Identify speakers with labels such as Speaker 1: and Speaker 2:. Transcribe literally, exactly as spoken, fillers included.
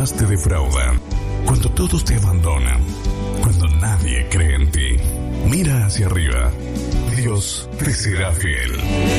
Speaker 1: personas te defraudan, cuando todos te abandonan, cuando nadie cree en ti, mira hacia arriba. Dios te será fiel.